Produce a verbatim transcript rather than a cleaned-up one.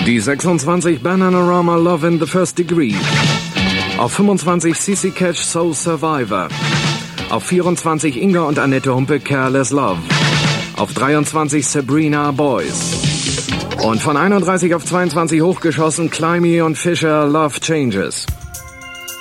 Die sechsundzwanzig Bananarama Love in the First Degree. Auf fünfundzwanzig Sissy Catch Soul Survivor. Auf vierundzwanzig Inga und Annette Humpe Careless Love. Auf dreiundzwanzig Sabrina Boys. Und von einunddreißig auf zweiundzwanzig hochgeschossen Climby und Fisher Love Changes.